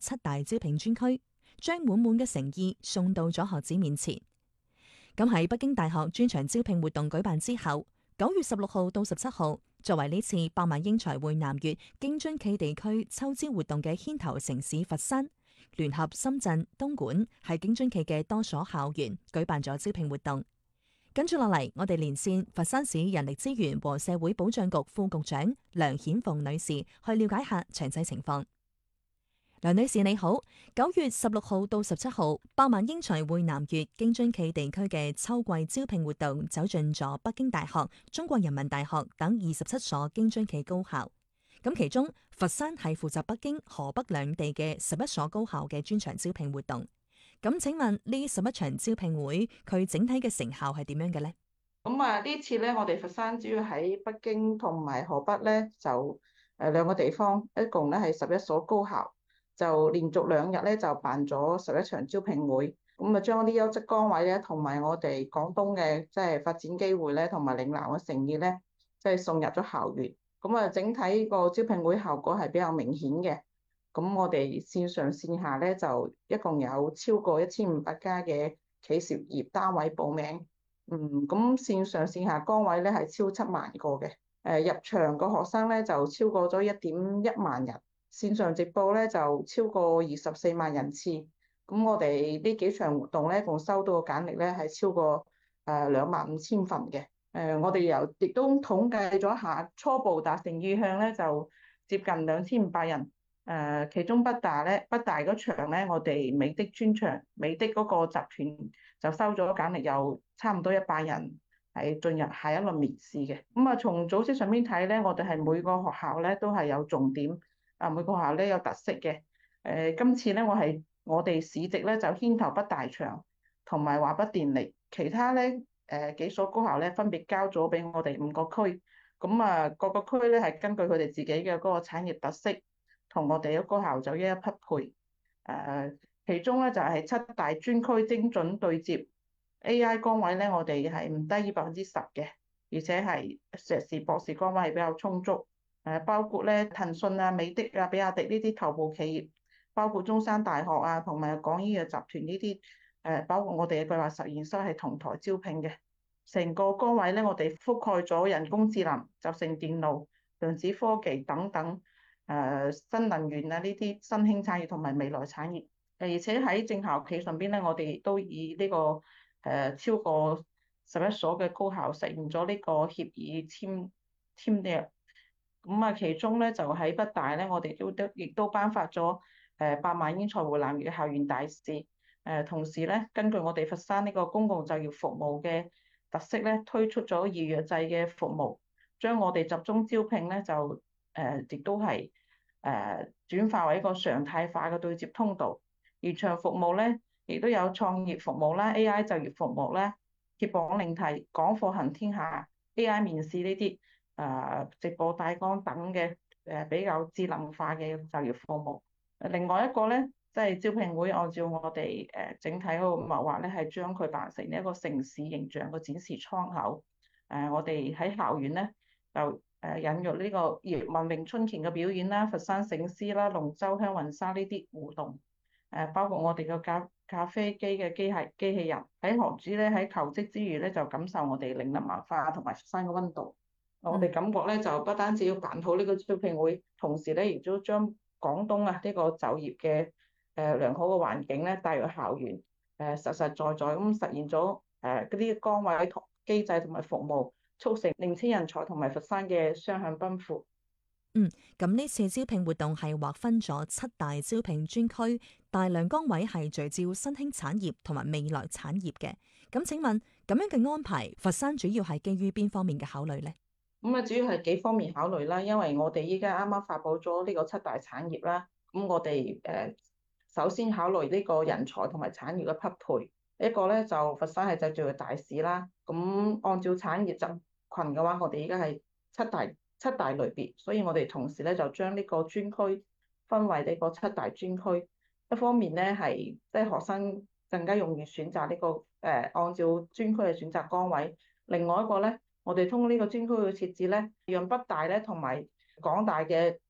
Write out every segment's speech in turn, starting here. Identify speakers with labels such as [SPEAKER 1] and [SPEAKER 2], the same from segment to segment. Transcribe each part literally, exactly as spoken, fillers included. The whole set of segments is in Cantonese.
[SPEAKER 1] 七大招聘專區，將滿滿嘅誠意送到咗學子面前。咁喺北京大學專場招聘活動舉辦之後，九月十六號到十七號，作為呢次百萬英才匯南粵京津冀地區秋招活動嘅牽頭城市佛山，聯合深圳、東莞係京津冀嘅多所校園舉辦咗招聘活動。跟住落嚟，我哋連線佛山市人力資源和社會保障局副局長梁顯鳳女士，去了解下詳細情況。梁女士你好，九月十六號到十七號，百萬英才匯南粵京津冀地區嘅秋季招聘活動走進咗北京大學、中國人民大學等二十七所京津冀高校。咁其中，佛山係負責北京、河北兩地嘅十一所高校嘅專場招聘活動。咁請問呢十一場招聘會佢整體嘅成效係點樣嘅呢？
[SPEAKER 2] 咁啊呢次咧，我哋佛山主要喺北京同埋河北咧，就誒兩個地方，一共咧係十一所高校，就連續兩日咧就辦咗十一場招聘會。咁啊將啲優質崗位咧，同埋我哋廣東嘅即係發展機會咧，同埋嶺南嘅誠意咧，即係送入咗校園。咁啊整體個招聘會效果係比較明顯嘅。咁我哋線上線下咧就一共有超過一千五百家嘅企事業單位報名，嗯，咁線上線下崗位咧係超七萬個嘅，誒入場個學生咧就超過咗一點一萬人，線上直播咧就超過二十四萬人次，咁我哋呢幾場活動咧共收到嘅簡歷咧係超過誒兩萬五千份嘅，誒我哋又亦都統計咗下初步達成意向咧就接近兩千五百人。誒、呃，其中北大咧，北大嗰場咧，我哋美的專場，美的嗰個集團就收咗簡歷，有差唔多一百人係進入下一輪面試嘅。咁啊，從組織上邊睇咧，我哋係每個學校咧都係有重點，啊每個學校咧有特色嘅。誒、呃，今次咧我係我哋市直咧就牽頭北大場同埋華北電力，其他咧誒、呃、幾所高校咧分別交咗俾我哋五個區。咁啊，各個區咧係根據佢哋自己嘅嗰個產業特色，同我哋嘅高校就一一匹配，誒，其中咧就係七大專區精準對接 A I 崗位咧，我哋係唔低於百分之十嘅，而且係碩士、博士崗位係比較充足，誒，包括咧騰訊啊、美的啊、比亞迪呢啲頭部企業，包括中山大學啊同埋廣醫藥集團呢啲，誒，包括我哋嘅計劃實驗室係同台招聘嘅，成個崗位咧我哋覆蓋咗人工智能、集成電路、量子科技等等。誒、呃、新能源啊，呢啲新興產業同埋未來產業，誒而且喺正校企上邊咧，我哋都以呢、這個誒、呃、超過十一所嘅高校實現咗呢個協議簽簽約。咁啊，其中咧就喺北大咧，我哋都都亦都頒發咗誒百萬英才匯南粵嘅校園大使。誒、呃、同時咧，根據我哋佛山呢個公共就業服務嘅特色咧，推出咗預約制嘅服務，將我哋集中招聘咧就。誒，亦都係誒轉化為一個常態化嘅對接通道。而場服務咧，亦都有創業服務啦、A I 就業服務啦、揭榜領題、講課行天下、A I 面試呢啲誒直播帶綱等嘅誒比較智能化嘅就業服務。另外一個咧，即係招聘會，按照我哋誒整體嗰個謀劃咧，係將佢辦成一個城市形象嘅展示窗口。誒，我哋喺校園咧就。誒引入呢個葉問詠春拳嘅表演啦、佛山醒獅啦、龍舟香雲紗呢啲互動，誒包括我哋嘅咖咖啡機嘅機械機器人，喺學子咧喺求職之餘咧就感受我哋嶺南文化同埋佛山嘅溫度。嗯、我哋感覺咧就不單止要辦好呢個招聘會，同時咧亦都將廣東啊呢個就業嘅誒良好嘅環境咧帶入校園，誒實實在在咁實現咗誒嗰啲崗位同機制同埋服務。促成年輕人才同埋佛山嘅雙向奔赴。
[SPEAKER 1] 嗯，咁呢次招聘活動係劃分咗七大招聘專區，大量崗位係聚焦新興產業同埋未來產業嘅。咁請問咁樣嘅安排，佛山主要係基於邊方面嘅考慮呢？
[SPEAKER 2] 咁啊，主要係幾方面考慮啦，因為我哋依家啱啱發佈咗呢個七大產業啦。咁我哋誒首先考慮呢個人才同埋產業嘅匹配。一個咧就佛山係製造業大市啦。咁按照產業集群嘅話，我哋依家係七大七大類別，所以我哋同時咧就將呢個專區分為呢個七大專區。一方面咧係即係學生更加容易選擇呢個誒按照專區嘅選擇崗位。另外一個咧，我哋通過呢個專區嘅設置咧，讓北大咧同埋廣大嘅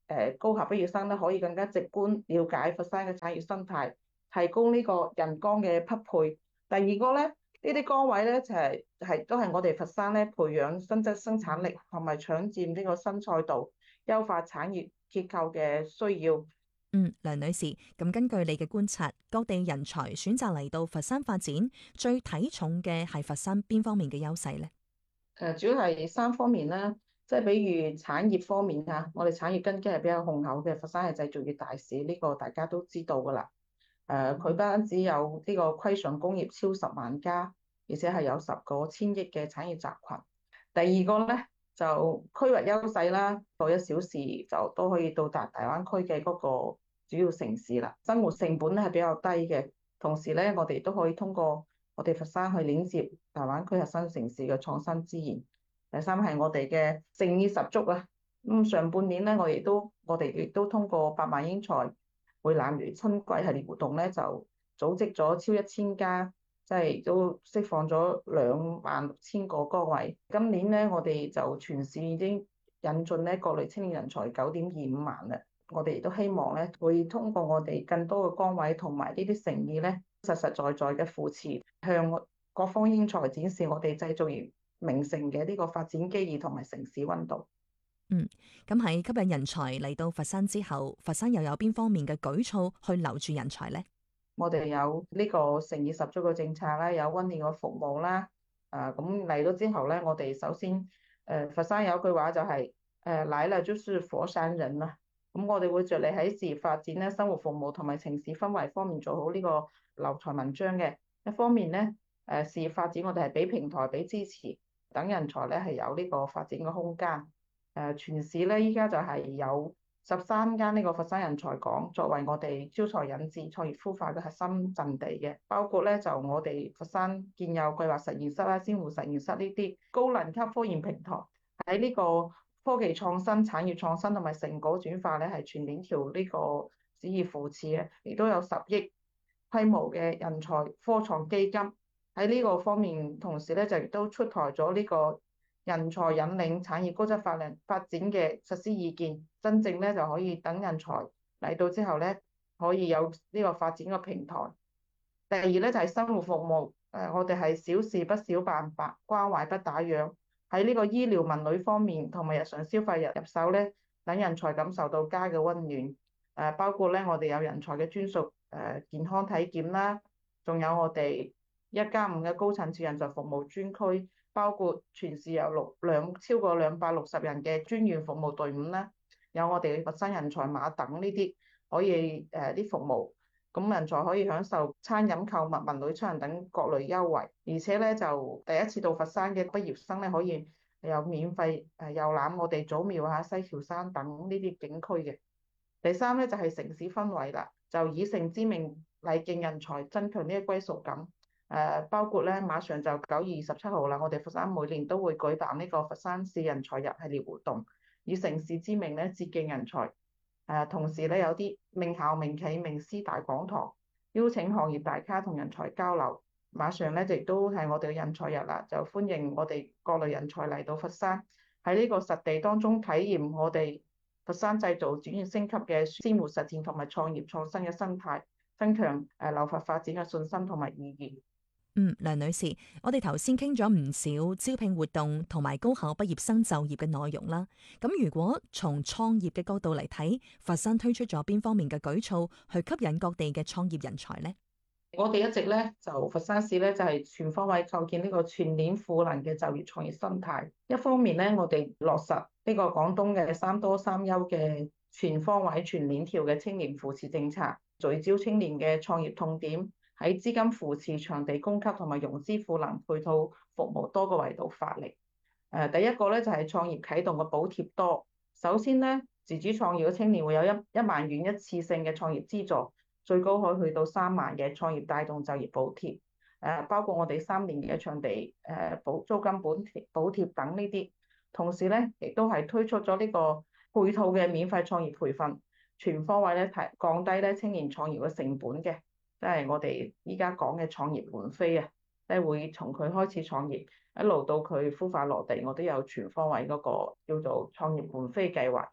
[SPEAKER 2] 誒高校畢業生咧可以更加直觀了解佛山嘅產業生態，提供呢個人崗嘅匹配。第二個咧，呢啲崗位咧就係係都係我哋佛山咧培養新質生產力同埋搶佔呢個新賽道、優化產業結構嘅需要。
[SPEAKER 1] 嗯，梁女士，咁根據你嘅觀察，各地人才選擇嚟到佛山發展，最睇重嘅係佛山邊方面嘅優勢呢？
[SPEAKER 2] 誒主要係三方面啦，即係比如產業方面嚇，我哋產業根基係比較雄厚嘅，佛山係製造業大市，呢個大家都知道㗎啦。誒，佢不單止有呢個規上工業超十萬家，而且係有十個千億嘅產業集群。第二個咧就區域優勢啦，過一小時就都可以到達大灣區嘅嗰個主要城市啦，生活成本咧係比較低嘅，同時咧我哋都可以通過我哋佛山去連接大灣區核心城市嘅創新資源。第三係我哋嘅誠意十足啊！咁上半年咧，我哋都我哋亦都通過百萬英才會攬月春季系列活動咧，就組織咗超一千家，即係都釋放咗兩萬六千個崗位。今年咧，我哋就全市已經引進咧各類青年人才九點二五萬啦。我哋亦都希望咧，會通過我哋更多嘅崗位同埋呢啲誠意咧，實實在在嘅扶持，向各方英才展示我哋製造業名城嘅呢個發展機遇同埋城市溫度。
[SPEAKER 1] 嗯，咁喺吸引人才嚟到佛山之後，佛山又有邊方面嘅舉措去留住人才呢？
[SPEAKER 2] 我哋有呢個誠意十足嘅政策啦，有溫暖嘅服務啦。啊，咁嚟咗之後咧，我哋首先誒、呃、佛山有句話就係、是、誒、呃、來了就是佛山人啦。咁我哋會着力喺事業發展咧、生活服務同埋城市氛圍方面做好呢個留才文章嘅。一方面咧，誒、呃、事業發展我哋係俾平台、俾支持，等人才咧係有呢個發展嘅空間。誒、呃、全市咧，依家就係有十三間呢個佛山人才港作為我哋招才引智、創業孵化嘅核心陣地嘅，包括咧就我哋佛山建有計劃實驗室啦、鮮活實驗室呢啲高能級科研平台，喺呢個科技創新、產業創新同埋成果轉化咧係全鏈條呢個旨意扶持嘅，亦都有十億規模嘅人才科創基金喺呢個方面，同時咧就亦都出台咗呢個人才引領產業高質發量發展嘅實施意見，真正咧就可以等人才嚟到之後咧，可以有呢個發展嘅平台。第二咧就係生活服務，誒我哋係小事不小辦，白關懷不打烊。喺呢個醫療文旅方面同埋日常消費入入手咧，等人才感受到家嘅溫暖。誒包括咧我哋有人才嘅專屬誒健康體檢啦，仲有我哋一加五嘅高層次人才服務專區。包括全市有六兩超過兩百六十人嘅專員服務隊伍啦，有我哋佛山人才碼等呢啲可以誒啲服務，咁人才可以享受餐飲購物、文旅出行等各類優惠，而且咧就第一次到佛山嘅畢業生咧可以有免費誒遊覽我哋祖廟啊、西樵山等呢啲景區嘅。第三咧就係城市氛圍啦，就以城之名禮敬人才，增強呢個歸屬感。誒包括咧，馬上就九月二十七號啦，我哋佛山每年都會舉辦呢個佛山市人才日系列活動，以城市之名咧致敬人才。誒同時咧有啲名校、名企、名師大講堂，邀請行業大咖同人才交流。馬上咧亦都係我哋嘅人才日啦，就歡迎我哋各類人才嚟到佛山，喺呢個實地當中體驗我哋佛山製造轉型升級嘅鮮活實踐同埋創業創新嘅生態，增強誒留佛發展嘅信心同埋意義。
[SPEAKER 1] 嗯，梁女士，我哋頭先傾咗唔少招聘活動同埋高考畢業生就業嘅內容啦。咁如果從創業嘅角度嚟睇，佛山推出咗邊方面嘅舉措去吸引各地嘅創業人才呢？
[SPEAKER 2] 我哋一直咧就佛山市咧就係全方位構建呢個全鏈賦能嘅就業創業生態。一方面咧，我哋落實呢個廣東嘅三多三優嘅全方位全鏈條嘅青年扶持政策，聚焦青年嘅創業痛點。喺資金扶持、場地供給同埋融資賦能配套服務多個維度發力。誒，第一個咧就係創業啟動嘅補貼多。首先咧，自主創業嘅青年會有一一萬元一次性嘅創業資助，最高可以去到三萬嘅創業帶動就業補貼。誒，包括我哋三年嘅場地誒補租金補貼補貼等呢啲。同時咧，亦都係推出咗呢個配套嘅免費創業培訓，全方位咧提降低咧青年創業嘅成本嘅。即係我哋依家講嘅創業門飛啊，即係會從佢開始創業一路到佢孵化落地，我都有全方位嗰個叫做創業門飛計劃嘅。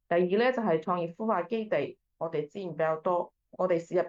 [SPEAKER 2] 第二咧就係創業孵化基地，我哋資源比較多，我哋市入